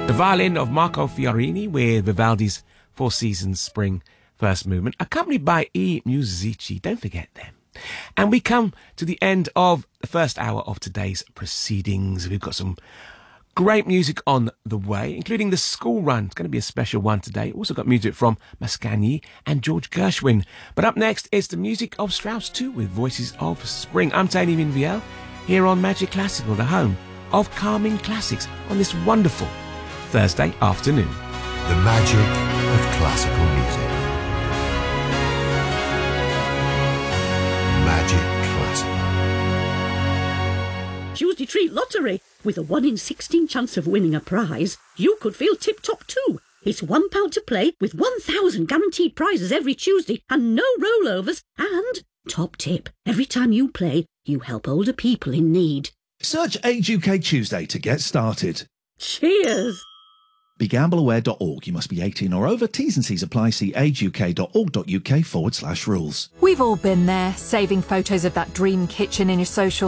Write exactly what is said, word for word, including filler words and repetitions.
The violin of Marco Fiorini with Vivaldi's Four Seasons Spring First Movement, accompanied by I Musici. Don't forget them. And we come to the end of the first hour of today's proceedings. We've got some great music on the way, including the school run. It's going to be a special one today. Also got music from Mascagni and George Gershwin. But up next is the music of Strauss too, with Voices of Spring. I'm Tony Minviel, here on Magic Classical, the home of calming classics, on this wonderful Thursday afternoon. The magic of classical music. Magic Classical. Tuesday Treat Lottery. With a one in sixteen chance of winning a prize, you could feel tip-top too. It's one pound to play with one thousand guaranteed prizes every Tuesday and no rollovers. And, top tip, every time you play, you help older people in need. Search Age U K Tuesday to get started. Cheers! Be gamble aware dot org. You must be eighteen or over. T's and C's apply. See ageuk.org.uk forward slash rules. We've all been there, saving photos of that dream kitchen in your social